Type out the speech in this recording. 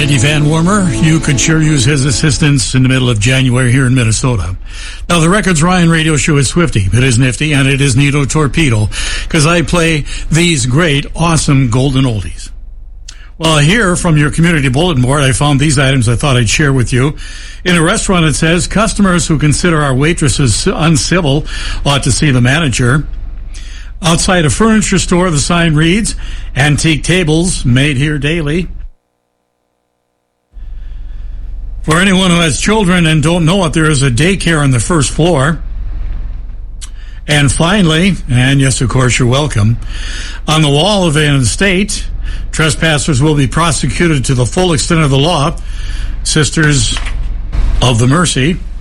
Eddie Van Wormer, you could sure use his assistance in the middle of January here in Minnesota. Now, the Records Ryan radio show is swifty, it is nifty, and it is Nito Torpedo, because I play these great, awesome golden oldies. Well, here from your community bulletin board, I found these items I thought I'd share with you. In a restaurant, it says, customers who consider our waitresses uncivil ought to see the manager. Outside a furniture store, the sign reads, antique tables made here daily. For anyone who has children and don't know it, there is a daycare on the first floor. And finally, and yes, of course, you're welcome, on the wall of an estate, trespassers will be prosecuted to the full extent of the law. Sisters of the Mercy